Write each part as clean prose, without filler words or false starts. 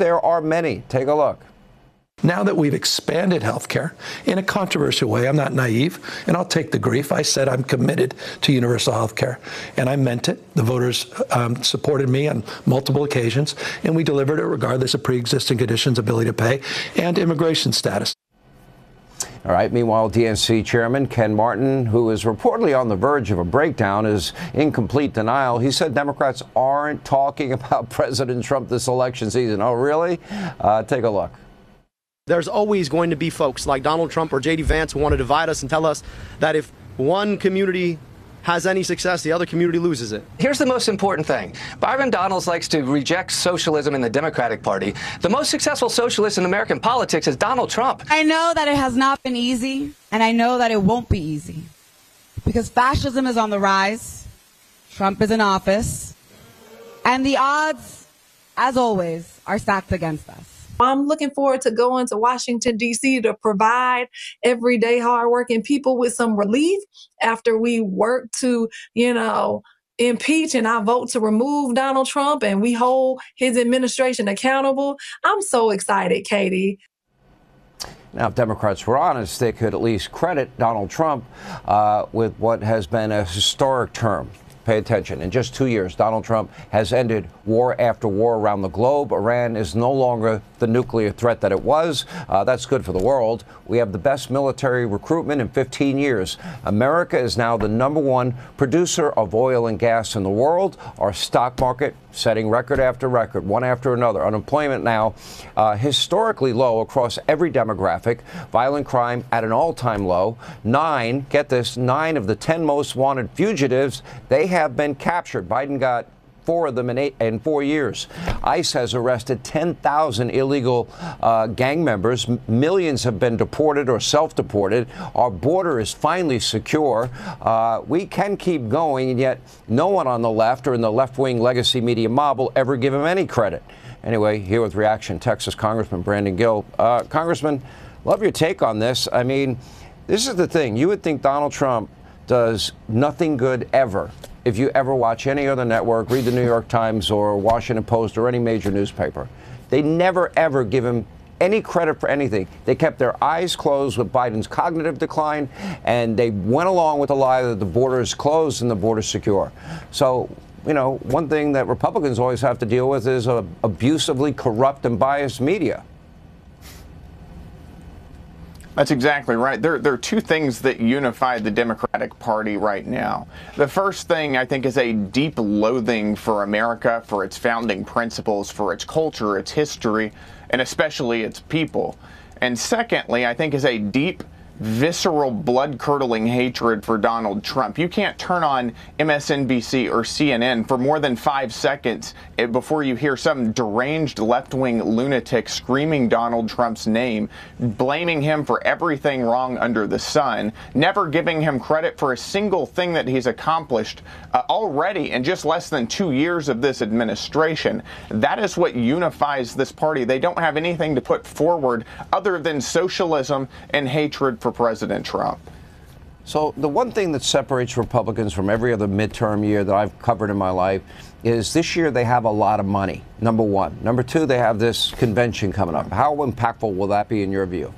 there are many. Take a look. Now that we've expanded health care in a controversial way, I'm not naive, and I'll take the grief. I said I'm committed to universal health care, and I meant it. The voters supported me on multiple occasions, and we delivered it regardless of pre-existing conditions, ability to pay, and immigration status. All right. Meanwhile, DNC Chairman Ken Martin, who is reportedly on the verge of a breakdown, is in complete denial. He said Democrats aren't talking about President Trump this election season. Oh, really? Take a look. There's always going to be folks like Donald Trump or J.D. Vance who want to divide us and tell us that if one community has any success, the other community loses it. Here's the most important thing. Byron Donalds likes to reject socialism in the Democratic Party. The most successful socialist in American politics is Donald Trump. I know that it has not been easy, and I know that it won't be easy, because fascism is on the rise, Trump is in office, and the odds, as always, are stacked against us. I'm looking forward to going to Washington, D.C. to provide everyday hardworking people with some relief after we work to, impeach and I vote to remove Donald Trump and we hold his administration accountable. I'm so excited, Katie. Now, if Democrats were honest, they could at least credit Donald Trump with what has been a historic term. Pay attention. In just 2 years, Donald Trump has ended war after war around the globe. Iran is no longer the nuclear threat that it was. That's good for the world. We have the best military recruitment in 15 years. America is now the #1 producer of oil and gas in the world. Our stock market setting record after record, one after another. Unemployment now historically low across every demographic. Violent crime at an all-time low. 9 of the 10 most wanted fugitives, they have been captured. Biden got 4 of them in 4 years. ICE has arrested 10,000 illegal gang members. Millions have been deported or self-deported. Our border is finally secure. We can keep going, and yet no one on the left or in the left-wing legacy media mob will ever give him any credit. Anyway, here with reaction, Texas Congressman Brandon Gill. Congressman, love your take on this. I mean, this is the thing. You would think Donald Trump does nothing good ever. If you ever watch any other network, read the New York Times or Washington Post or any major newspaper, they never, ever give him any credit for anything. They kept their eyes closed with Biden's cognitive decline, and they went along with the lie that the border is closed and the border is secure. So, one thing that Republicans always have to deal with is abusively corrupt and biased media. That's exactly right. There are 2 things that unify the Democratic Party right now. The first thing, I think, is a deep loathing for America, for its founding principles, for its culture, its history, and especially its people. And secondly, I think, is a deep, visceral, blood-curdling hatred for Donald Trump. You can't turn on MSNBC or CNN for more than 5 seconds before you hear some deranged left-wing lunatic screaming Donald Trump's name, blaming him for everything wrong under the sun, never giving him credit for a single thing that he's accomplished already in just less than 2 years of this administration. That is what unifies this party. They don't have anything to put forward other than socialism and hatred for President Trump. So the one thing that separates Republicans from every other midterm year that I've covered in my life is this year they have a lot of money, number one. Number 2, they have this convention coming up. How impactful will that be in your view?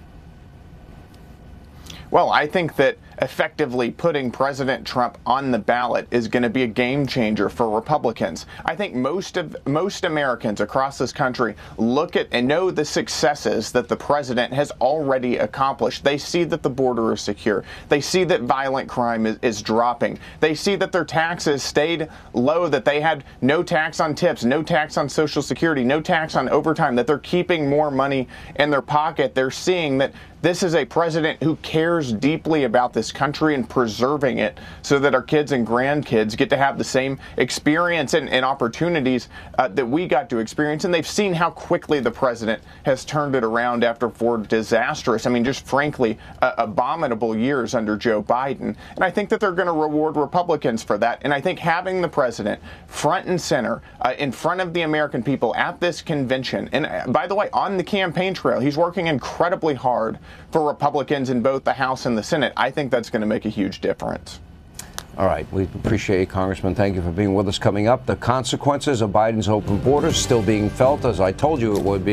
Well, I think that effectively putting President Trump on the ballot is going to be a game changer for Republicans. I think most Americans across this country look at and know the successes that the president has already accomplished. They see that the border is secure. They see that violent crime is dropping. They see that their taxes stayed low, that they had no tax on tips, no tax on Social Security, no tax on overtime, that they're keeping more money in their pocket. They're seeing that this is a president who cares deeply about this country and preserving it so that our kids and grandkids get to have the same experience and opportunities that we got to experience. And they've seen how quickly the president has turned it around after 4 disastrous, just frankly, abominable years under Joe Biden. And I think that they're going to reward Republicans for that. And I think having the president front and center in front of the American people at this convention, and by the way, on the campaign trail, he's working incredibly hard for Republicans in both the House and the Senate. I think that's going to make a huge difference. All right. We appreciate it, Congressman. Thank you for being with us. Coming up, the consequences of Biden's open borders still being felt, as I told you it would be.